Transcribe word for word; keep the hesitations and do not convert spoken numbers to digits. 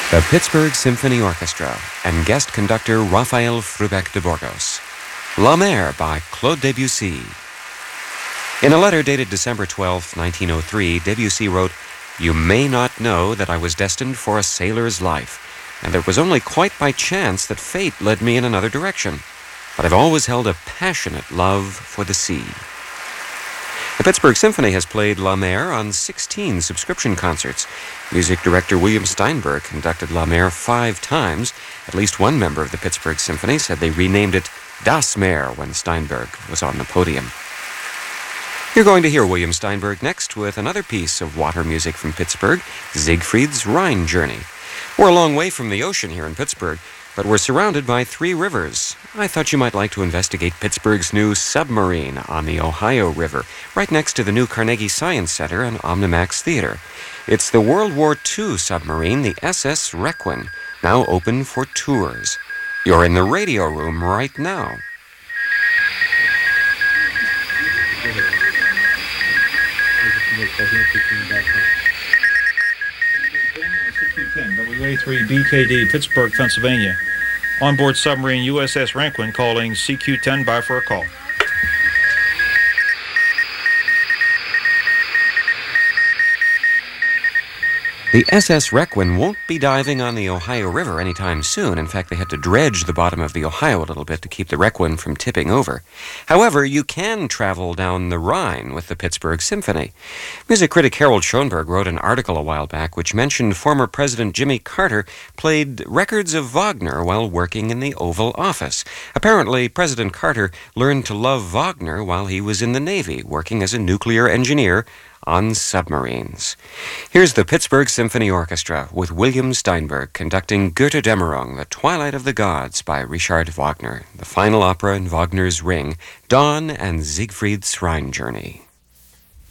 The Pittsburgh Symphony Orchestra and guest conductor Raphael Frubeck de Burgos. La Mer by Claude Debussy. In a letter dated December twelfth, nineteen oh three, Debussy wrote, "You may not know that I was destined for a sailor's life, and that it was only quite by chance that fate led me in another direction. But I've always held a passionate love for the sea." The Pittsburgh Symphony has played La Mer on sixteen subscription concerts. Music director William Steinberg conducted La Mer five times. At least one member of the Pittsburgh Symphony said they renamed it Das Meer when Steinberg was on the podium. You're going to hear William Steinberg next with another piece of water music from Pittsburgh, Siegfried's Rhine Journey. We're a long way from the ocean here in Pittsburgh, but we're surrounded by three rivers. I thought you might like to investigate Pittsburgh's new submarine on the Ohio River, right next to the new Carnegie Science Center and Omnimax Theater. It's the World War Two submarine, the S S Requin, now open for tours. You're in the radio room right now. W A three B K D, Pittsburgh, Pennsylvania. Onboard submarine U S S Requin calling C Q ten by for a call. The S S Requin won't be diving on the Ohio River anytime soon. In fact, they had to dredge the bottom of the Ohio a little bit to keep the Requin from tipping over. However, you can travel down the Rhine with the Pittsburgh Symphony. Music critic Harold Schoenberg wrote an article a while back which mentioned former President Jimmy Carter played records of Wagner while working in the Oval Office. Apparently, President Carter learned to love Wagner while he was in the Navy, working as a nuclear engineer on submarines. Here's the Pittsburgh Symphony Orchestra with William Steinberg conducting Götterdämmerung, The Twilight of the Gods by Richard Wagner, the final opera in Wagner's Ring, Dawn and Siegfried's Rhine Journey.